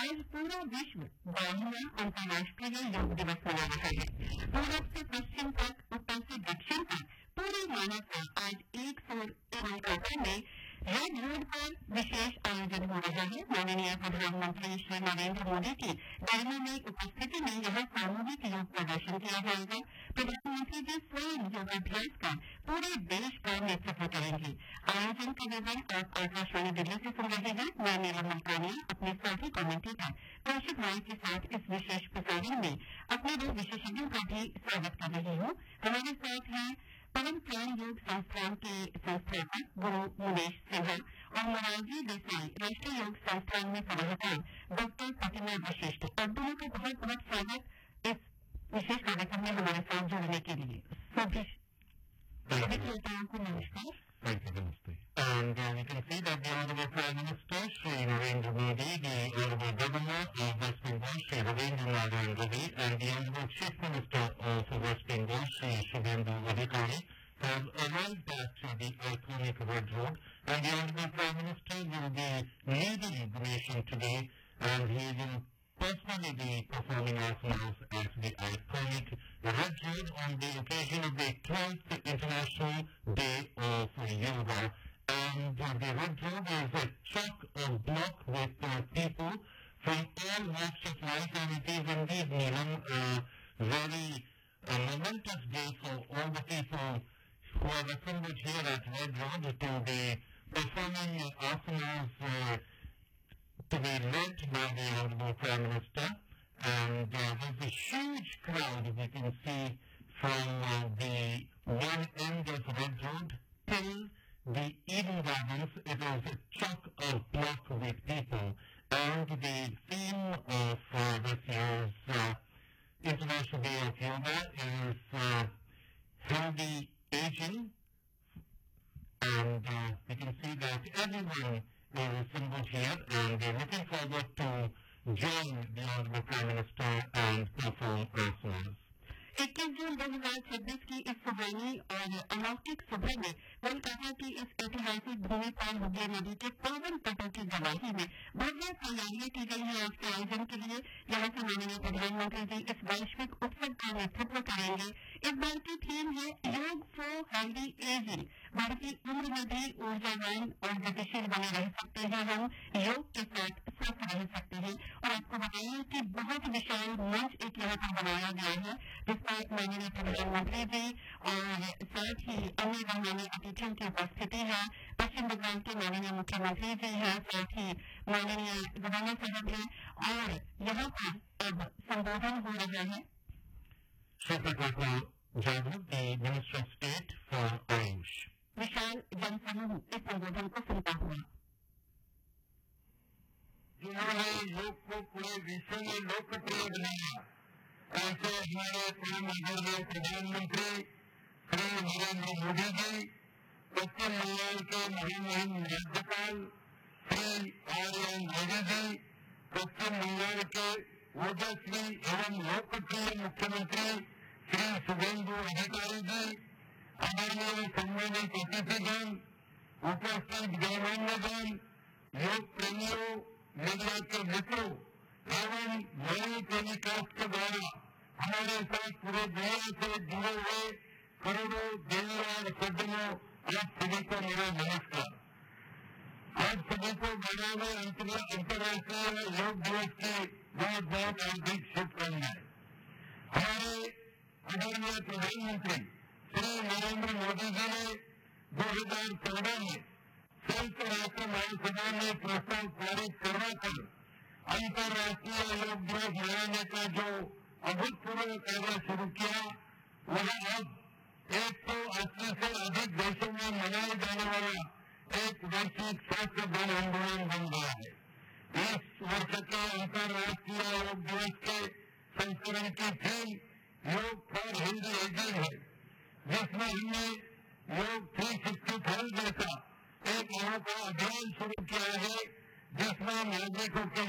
आज पूरा विश्व 12वां अंतर्राष्ट्रीय योग दिवस मना रहा है। पूरब से पश्चिम तक, उत्तर से दक्षिण तक पूरी मानवता आज एक सुर एवं आकार में रेड रोड पर विशेष आयोजन हो रहा है। माननीय प्रधानमंत्री श्री नरेंद्र मोदी की गरिमा में उपस्थिति में यहाँ सामूहिक योग प्रदर्शन किया जाएगा। प्रधानमंत्री जी स्वयं योगाभ्यास कर पूरे देश का नेतृत्व करेंगे। आयोजन का विवरण आप आकाशवाणी दिल्ली से सुन रहे हैं। मैं नीलम मलकानिया अपने साथी कमेंटेटर कौशिक राय के साथ इस विशेष प्रसारण में अपने दो विशेषज्ञों का भी स्वागत कर रही हूँ। हमारे साथ हैं परम प्राण योग संस्थान के संस्थापक गुरु मुनेश सिन्हा और मोरारजी देसाई राष्ट्रीय योग संस्थान में सलाहकार डॉक्टर प्रतिमा वशिष्ठ। आप दोनों का बहुत बहुत स्वागत इस विशेष कार्यक्रम में हमारे साथ जुड़ने के लिए। सभी श्रोताओं को नमस्कार। Namaste. And we can see that the Honorable Prime Minister, Shri Narendra Modi, the Honorable Governor of West Bengal, Shri Ravindra Narayan Ravi, and the Honorable Chief Minister of West Bengal, Shri Shubhendu Adhikari, have arrived at the iconic Red Road, and the Honorable Prime Minister will be leading the nation today, and he will personally be performing asanas at the iconic Red Road on the occasion of the 12th International Day of Yoga. And the Red Road is a chock-a-block with people from all walks of life, and it is indeed, Neelam, a very momentous day for all the people who are assembled here at Red Road to be performing asanas to be led by the Honorable Prime Minister. And there's a huge crowd we can see from the one end of Red Road till the Eden Gardens. It is a chock-a-block with people. And the theme of this year's International Day of Yoga is healthy aging. And we can see that everyone is assembled here, and they're looking forward to join the Honorable Prime Minister and perform asanas. 21 जून 2026 की इस सुहानी और अलौकिक सुबह में कोलकाता की इस ऐतिहासिक भूमि पर हुगली नदी के पावन तटों की गवाही में भव्य तैयारियां की गई है। आज के आयोजन के लिए यहाँ से माननीय प्रधानमंत्री जी इस वैश्विक उत्सव का नेतृत्व करेंगे। इस बार की थीम है योग फॉर हेल्दी एजिंग। बढ़ती उम्र में भी ऊर्जावान और गतिशील बने रह सकते हैं हम, योग के साथ स्वस्थ रह सकते हैं। और आपको बताइए कि बहुत विशाल मंच एक यहाँ पर बनाया गया है जिस पर माननीय प्रधानमंत्री जी और साथ ही अन्य गणमान्य अतिथियों की उपस्थिति है। पश्चिम बंगाल के माननीय मुख्यमंत्री जी हैं, साथ ही माननीय गवर्नर साहब हैं और यहाँ पर अब संबोधन हो रहा है। the Minister of State for Ayush. विशाल जनसमूह इस संबोधन को सुनता हुआ। जिन्होंने योग को पूरे विश्व में लोकप्रिय बनाया, ऐसे हमारे परम आदरणीय प्रधानमंत्री श्री नरेंद्र मोदी जी, पश्चिम बंगाल के महामहिम राज्यपाल श्री आर्यन रवि जी, पश्चिम बंगाल के ओजस्वी एवं लोकप्रिय मुख्यमंत्री श्री शुभेंदु अधिकारी जी, आदरणीय सम्मानित अतिथिगण, उपस्थित गणमान्यगण, योग प्रेमियों, मीडिया के मित्रों एवं नई टेलीकास्ट के द्वारा हमारे साथ पूरे दुनिया से जुड़े हुए करोड़ों दिलदार सज्जनों, आप सभी को मेरा नमस्कार। आप सभी को 12वें अंतर्राष्ट्रीय योग दिवस की बहुत बहुत हार्दिक शुभकामनाएं। हमारे आदरणीय प्रधानमंत्री श्री नरेंद्र मोदी जी ने 2014 में संयुक्त राष्ट्र महासभा में प्रस्ताव पारित करवाकर अंतर्राष्ट्रीय योग दिवस मनाने का जो अभूतपूर्व कार्य शुरू किया, वह अब 180 से अधिक देशों में मनाए जाने वाला एक वैश्विक स्वास्थ्य जन आंदोलन बन गया है। इस वर्ष के अंतर्राष्ट्रीय योग दिवस के संस्करण की थीम योग फॉर हेल्दी एजिंग है, जिसमें हमने योग 365 जैसा एक यहाँ का अभियान शुरू किया है, जिसमें नागरिकों के